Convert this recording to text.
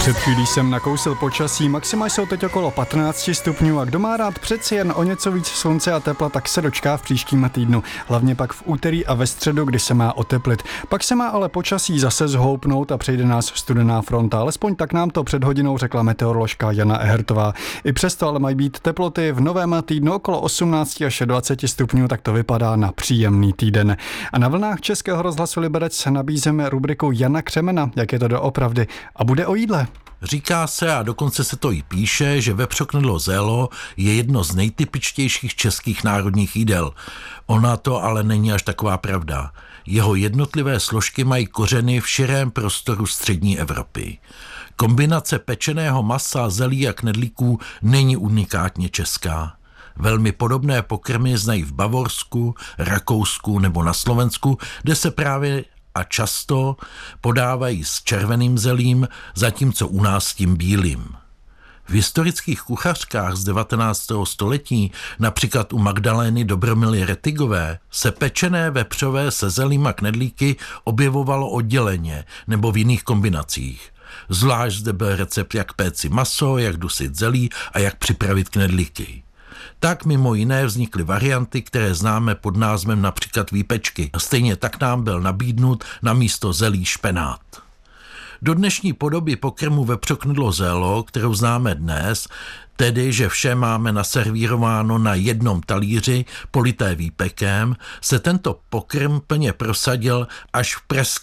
Před chvílí jsem nakousil počasí, maxima jsou teď okolo 15 stupňů a kdo má rád přeci jen o něco víc slunce a tepla, tak se dočká v příštím týdnu. Hlavně pak v úterý a ve středu, kdy se má oteplit. Pak se má ale počasí zase zhoupnout a přejde nás studená fronta. Alespoň tak nám to před hodinou řekla meteoroložka Jana Ehertová. I přesto ale mají být teploty v novém týdnu okolo 18 až 20 stupňů, tak to vypadá na příjemný týden. A na vlnách Českého rozhlasu Liberec nabízíme rubriku Jana Křemena, jak je to doopravdy, a bude o jídle. Říká se, a dokonce se to i píše, že vepřoknedlo zélo je jedno z nejtypičtějších českých národních jídel. Ona to ale není až taková pravda. Jeho jednotlivé složky mají kořeny v širém prostoru střední Evropy. Kombinace pečeného masa, zelí a knedlíků není unikátně česká. Velmi podobné pokrmy znají v Bavorsku, Rakousku nebo na Slovensku, kde se právě a často podávají s červeným zelím, zatímco u nás tím bílým. V historických kuchařkách z 19. století, například u Magdalény Dobromily Rettigové, se pečené vepřové se zelím a knedlíky objevovalo odděleně nebo v jiných kombinacích. Zvlášť zde byl recept, jak péci maso, jak dusit zelí a jak připravit knedlíky. Tak mimo jiné vznikly varianty, které známe pod názvem například výpečky. Stejně tak nám byl nabídnut na místo zelí špenát. Do dnešní podoby pokrmu vepřoknedlo zélo, kterou známe dnes, tedy že vše máme naservírováno na jednom talíři, polité výpekem, se tento pokrm plně prosadil až v pražských